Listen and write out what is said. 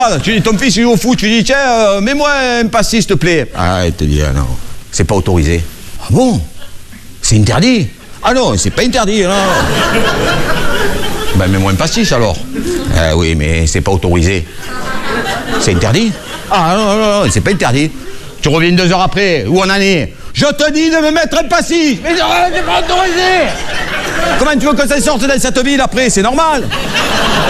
Tu dis, ton fils il joue au foot, tu dis, tiens, mets-moi un pastis, s'il te plaît. Ah, il te dit, ah non, c'est pas autorisé. Ah bon? C'est interdit? Ah non, c'est pas interdit, non. Ben, mets-moi un pastis alors. Oui, mais c'est pas autorisé. C'est interdit? Ah non, c'est pas interdit. Tu reviens 2 heures après, où on en est? Je te dis de me mettre un pastis. Mais c'est pas autorisé. Comment tu veux que ça sorte dans cette ville après? C'est normal.